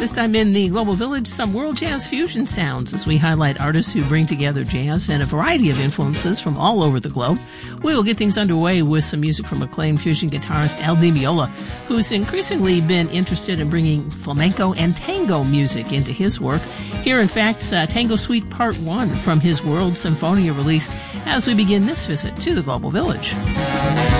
This time in the Global Village, some world jazz fusion sounds as we highlight artists who bring together jazz and a variety of influences from all over the globe. We will get things underway with some music from acclaimed fusion guitarist Al Di Meola, who's increasingly been interested in bringing flamenco and tango music into his work. Here, in fact, Tango Suite Part 1 from his World Symphonia release as we begin this visit to the Global Village.